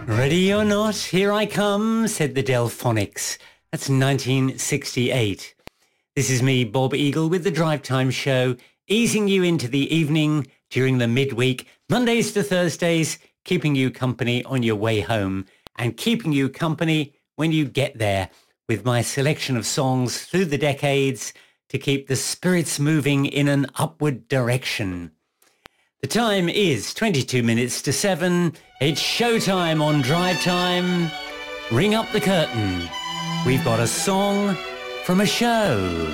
Ready or not, here I come, said the Delphonics. That's 1968. This is me, Bob Eagle, with the Drive Time Show, easing you into the evening during the midweek, Mondays to Thursdays, keeping you company on your way home and keeping you company when you get there with my selection of songs through the decades to keep the spirits moving in an upward direction. The time is 22 minutes to 7. It's showtime on Drive Time. Ring up the curtain. We've got a song from a show.